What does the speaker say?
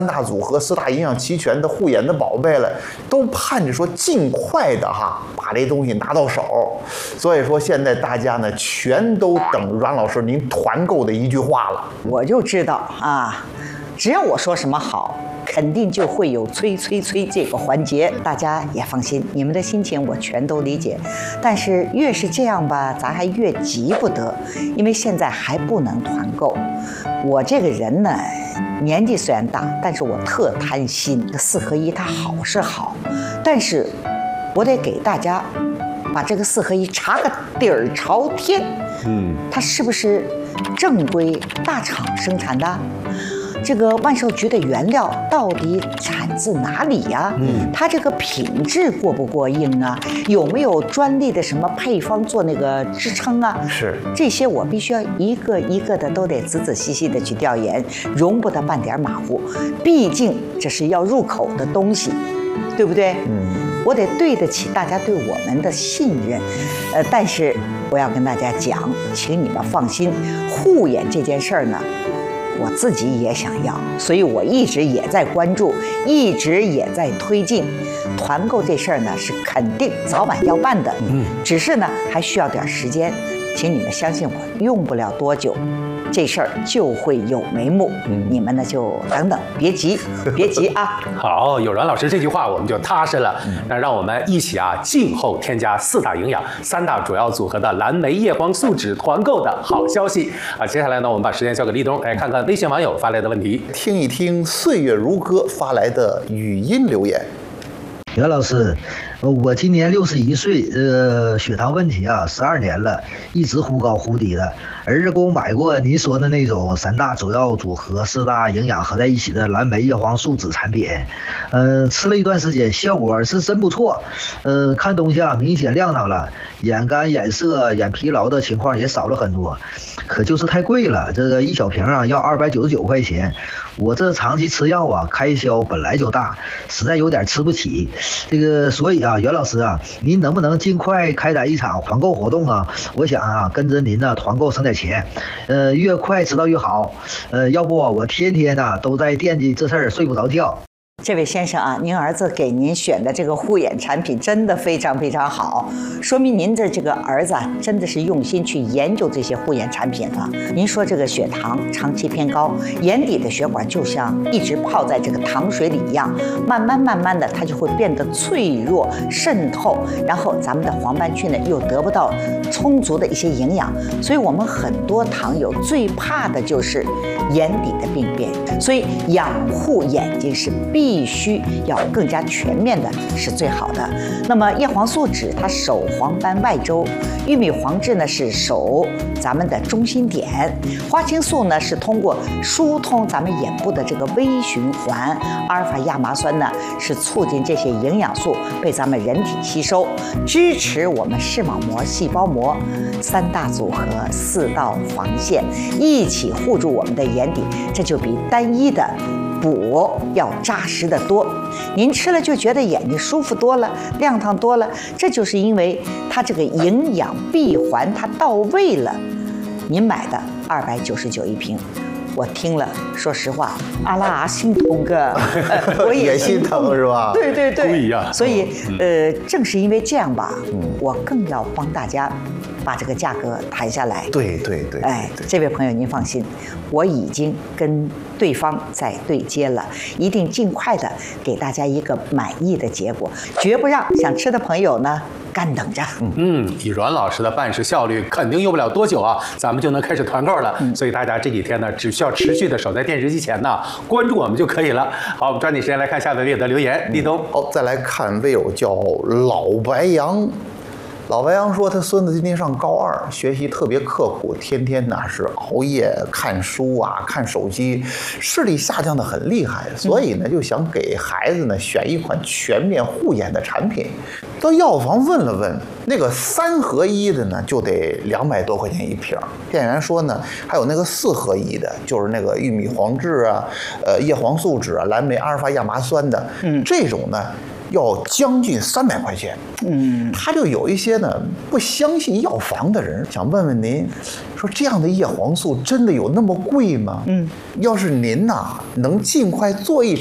大组合、4大营养齐全的护眼的宝贝了，都盼着说尽快的把这东西拿到手。所以说现在大家呢全都等阮老师您团购的一句话了。 我就知道啊，只要我说什么好，肯定就会有催这个环节。大家也放心，你们的心情我全都理解。但是越是这样吧，咱还越急不得，因为现在还不能团购。我这个人呢，年纪虽然大，但是我特贪心。4合1它好是好，但是我得给大家把这个4合1查个底儿朝天。它是不是正规大厂生产的？这个万寿菊的原料到底产自哪里呀？它这个品质过不过硬啊？有没有专利的什么配方做那个支撑啊？ 是， 这些我必须要一个一个的都得仔仔细细的去调研，容不得半点马虎。毕竟这是要入口的东西，对不对？我得对得起大家对我们的信任。但是我要跟大家讲，请你们放心，护眼这件事儿呢，我自己也想要，所以我一直也在关注，一直也在推进。团购这事儿呢，是肯定早晚要办的，只是呢还需要点时间，请你们相信我，用不了多久，这事儿就会有眉目。你们呢就等等，别急啊。 好，有阮老师这句话我们就踏实了。那让我们一起静候添加4大营养、3大主要组合的蓝莓叶黄素酯团购的好消息接下来呢，我们把时间交给立冬，来看看微信网友发来的问题， 听一听岁月如歌发来的语音留言。 袁老师，我今年61岁，血糖问题12年了，一直忽高忽低的。儿子给我买过您说的那种3大主要组合、4大营养合在一起的蓝莓叶黄素酯产品，吃了一段时间，效果是真不错。看东西明显亮堂了，眼干、眼涩、眼疲劳的情况也少了很多。可就是太贵了，这个1小瓶要299块钱。我这长期吃药开销本来就大，实在有点吃不起。所以袁老师您能不能尽快开展一场团购活动我想跟着您团购省点钱，越快知道越好。要不我天天都在惦记这事儿，睡不着觉。 这位先生您儿子给您选的这个护眼产品真的非常非常好，说明您的这个儿子真的是用心去研究这些护眼产品了。您说这个血糖长期偏高，眼底的血管就像一直泡在这个糖水里一样，慢慢的它就会变得脆弱渗透，然后咱们的黄斑区呢又得不到充足的一些营养，所以我们很多糖友最怕的就是眼底的病变，所以养护眼睛是必须要更加全面的，是最好的。那么叶黄素酯它守黄斑外周，玉米黄质呢是守咱们的中心点，花青素呢是通过疏通咱们眼部的这个微循环，阿尔法亚麻酸呢是促进这些营养素被咱们人体吸收，支持我们视网膜、细胞膜3大组合4道防线一起护住我们的眼底，这就比单一的补要扎实得多。您吃了就觉得眼睛舒服多了，亮堂多了，这就是因为它这个营养闭环它到位了。您买的299一瓶，我听了说实话阿拉心疼个我也心疼是吧？ 对故意所以正是因为这样吧，我更要帮大家把这个价格谈下来。 对， 这位朋友您放心，我已经跟对方在对接了，一定尽快的给大家一个满意的结果，绝不让想吃的朋友呢干等着。 以阮老师的办事效率，肯定用不了多久咱们就能开始团购了。所以大家这几天呢，只需要持续的守在电视机前关注我们就可以了。好，我们抓紧时间来看下位微友的留言。立冬， 再来看微友叫老白杨。老白杨说，他孙子今年上高2，学习特别刻苦，天天是熬夜看书看手机，视力下降的很厉害，所以呢就想给孩子呢选一款全面护眼的产品。到药房问了问，那个3合1的呢就得200多块钱一瓶。店员说呢，还有那个4合1的，就是那个玉米黄质叶黄素酯蓝莓阿尔法亚麻酸的，这种呢要将近300块钱。他就有一些呢不相信药房的人，想问问您，说这样的叶黄素真的有那么贵吗？要是您呐能尽快做一